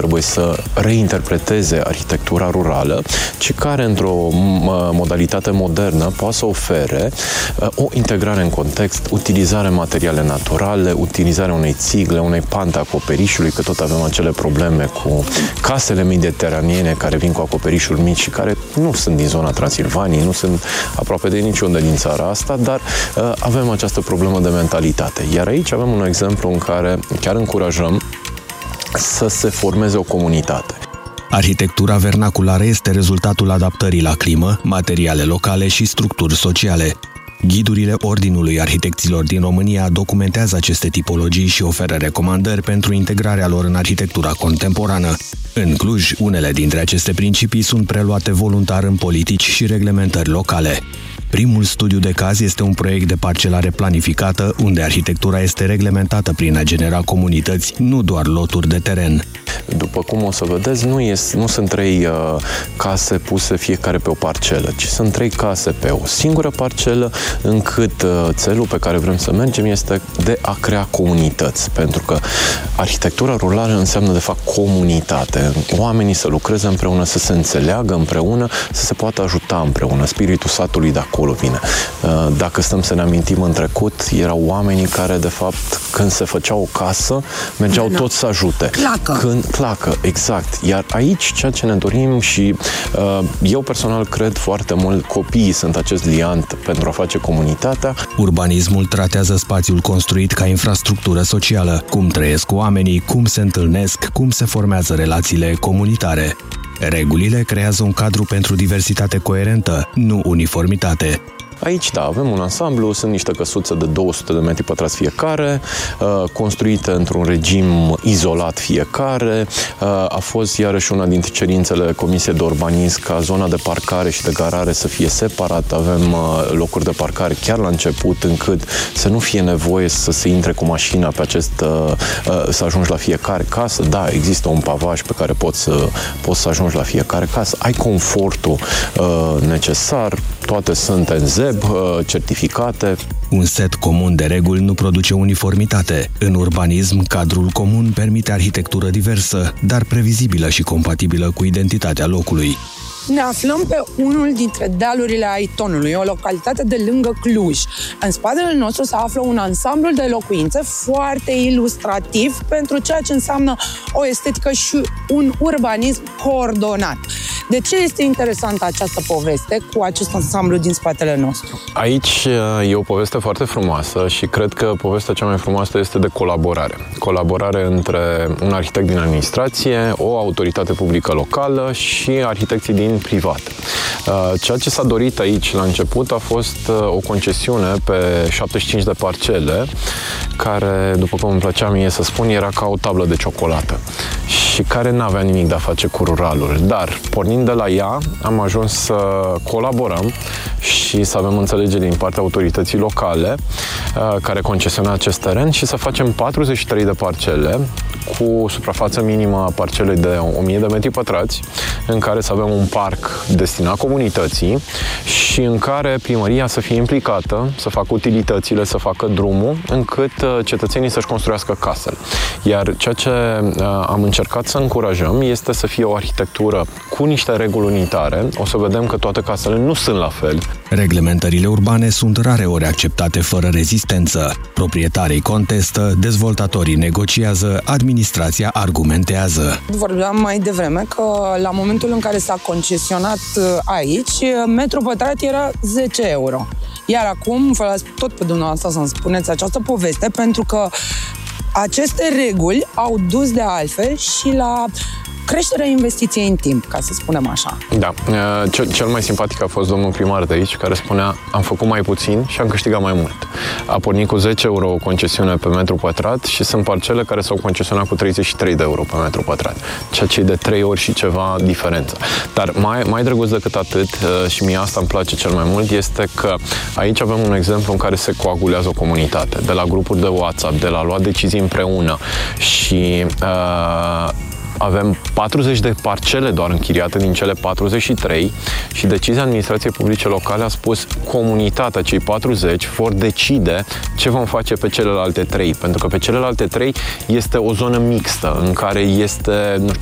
trebuie să reinterpreteze arhitectura rurală, ci care, într-o modalitate modernă, poate să ofere o integrare în context, utilizarea materiale naturale, utilizarea unei țigle, unei pante acoperișului, că tot avem acele probleme cu casele mediteraneene care vin cu acoperișuri mici și care nu sunt din zona Transilvaniei, nu sunt aproape de niciunde din țara asta, dar avem această problemă de mentalitate. Iar aici avem un exemplu în care chiar încurajăm să se formeze o comunitate. Arhitectura vernaculară este rezultatul adaptării la climă, materiale locale și structuri sociale. Ghidurile Ordinului Arhitecților din România documentează aceste tipologii și oferă recomandări pentru integrarea lor în arhitectura contemporană. În Cluj, unele dintre aceste principii sunt preluate voluntar în politici și reglementări locale. Primul studiu de caz este un proiect de parcelare planificată, unde arhitectura este reglementată prin a genera comunități, nu doar loturi de teren. După cum o să vedeți, nu sunt 3 case puse fiecare pe o parcelă, ci sunt 3 case pe o singură parcelă, încât țelul pe care vrem să mergem este de a crea comunități, pentru că arhitectura rurală înseamnă de fapt comunitate. Oamenii să lucreze împreună, să se înțeleagă împreună, să se poată ajuta împreună. Spiritul satului de acolo vine. Dacă stăm să ne amintim în trecut, erau oamenii care, de fapt, când se făcea o casă, mergeau toți să ajute. Clacă, exact. Iar aici, ceea ce ne dorim și eu personal cred foarte mult, copiii sunt acest liant pentru a face comunitatea. Urbanismul tratează spațiul construit ca infrastructură socială, cum trăiesc oamenii, cum se întâlnesc, cum se formează relațiile comunitare. Regulile creează un cadru pentru diversitate coerentă, nu uniformitate. Aici, da, avem un ansamblu, sunt niște căsuțe de 200 de metri pătrați fiecare, construite într-un regim izolat fiecare. A fost iarăși una dintre cerințele Comisiei de Urbanism ca zona de parcare și de garare să fie separat. Avem locuri de parcare chiar la început, încât să nu fie nevoie să se intre cu mașina pe să ajungi la fiecare casă. Da, există un pavaj pe care poți să ajungi la fiecare casă. Ai confortul necesar, toate sunt în ZEB, certificate. Un set comun de reguli nu produce uniformitate. În urbanism, cadrul comun permite arhitectură diversă, dar previzibilă și compatibilă cu identitatea locului. Ne aflăm pe unul dintre dealurile Aitonului, o localitate de lângă Cluj. În spatele nostru se află un ansamblu de locuințe foarte ilustrativ pentru ceea ce înseamnă o estetică și un urbanism coordonat. De ce este interesantă această poveste cu acest ansamblu din spatele nostru? Aici e o poveste foarte frumoasă și cred că povestea cea mai frumoasă este de colaborare. Colaborare între un arhitect din administrație, o autoritate publică locală și arhitecții din privat. Ceea ce s-a dorit aici la început a fost o concesiune pe 75 de parcele, care, după cum îmi plăcea mie să spun, era ca o tablă de ciocolată și care n-avea nimic de a face cu ruralul. Dar, pornind de la ea, am ajuns să colaborăm și să avem înțelegere din partea autorității locale care concesiona acest teren și să facem 43 de parcele cu suprafață minimă a parcelei de 1000 de metri pătrați, în care să avem un parc destinat comunității și în care primăria să fie implicată, să facă utilitățile, să facă drumul, încât cetățenii să-și construiască casele. Iar ceea ce am încercat să încurajăm este să fie o arhitectură cu niște reguli unitare. O să vedem că toate casele nu sunt la fel. Reglementările urbane sunt rareori acceptate fără rezistență. Proprietarii contestă, dezvoltatorii negociază, administrația argumentează. Vorbeam mai devreme că la momentul în care s-a concesionat aici, metru pătrat era 10 euro. Iar acum, vă las tot pe dumneavoastră să-mi spuneți această poveste, pentru că aceste reguli au dus de altfel și la creșterea investiției în timp, ca să spunem așa. Da. Cel mai simpatic a fost domnul primar de aici, care spunea: am făcut mai puțin și am câștigat mai mult. A pornit cu 10 euro o concesiune pe metru pătrat și sunt parcele care s-au concesionat cu 33 de euro pe metru pătrat, ceea ce e de 3 ori și ceva diferență. Dar mai drăguț decât atât, și mie asta îmi place cel mai mult, este că aici avem un exemplu în care se coagulează o comunitate, de la grupuri de WhatsApp, de la luat decizii împreună și avem 40 de parcele doar închiriate din cele 43 și decizia administrației publice locale a spus: comunitatea, cei 40, vor decide ce vom face pe celelalte 3, pentru că pe celelalte 3 este o zonă mixtă în care este,